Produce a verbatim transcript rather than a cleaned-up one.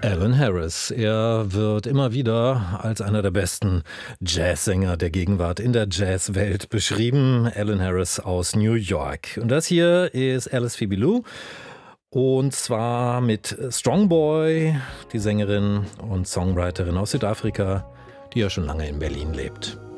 Alan Harris. Er wird immer wieder als einer der besten Jazzsänger der Gegenwart in der Jazzwelt beschrieben. Alan Harris aus New York. Und das hier ist Alice Phoebe Lou. Und zwar mit Strong Boy, die Sängerin und Songwriterin aus Südafrika, die ja schon lange in Berlin lebt.